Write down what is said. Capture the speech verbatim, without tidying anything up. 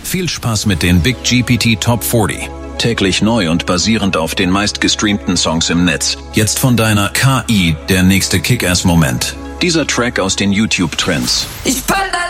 Viel Spaß mit den Big G P T Top vierzig. Täglich neu und basierend auf den meistgestreamten Songs im Netz. Jetzt von deiner K I der nächste Kick-Ass-Moment. Dieser Track aus den YouTube-Trends. Ich fall